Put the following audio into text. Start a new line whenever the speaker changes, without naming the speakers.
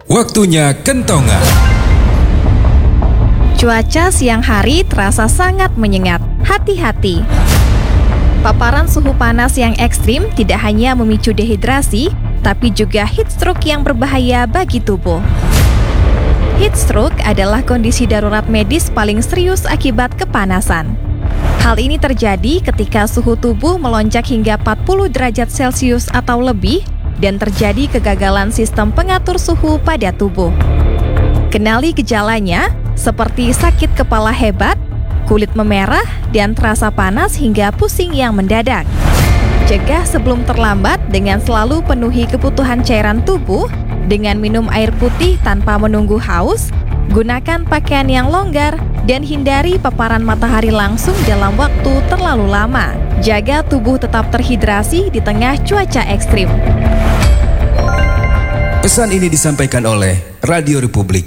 Waktunya kentongan.
Cuaca siang hari terasa sangat menyengat. Hati-hati. Paparan suhu panas yang ekstrim tidak hanya memicu dehidrasi, tapi juga heat stroke yang berbahaya bagi tubuh. Heat stroke adalah kondisi darurat medis paling serius akibat kepanasan. Hal ini terjadi ketika suhu tubuh melonjak hingga 40 derajat Celcius atau lebih dan terjadi kegagalan sistem pengatur suhu pada tubuh. Kenali gejalanya seperti sakit kepala hebat, kulit memerah, dan terasa panas hingga pusing yang mendadak. Cegah sebelum terlambat dengan selalu penuhi kebutuhan cairan tubuh dengan minum air putih tanpa menunggu haus, gunakan pakaian yang longgar, dan hindari paparan matahari langsung dalam waktu terlalu lama. Jaga tubuh tetap terhidrasi di tengah cuaca ekstrim.
Pesan ini disampaikan oleh Radio Republik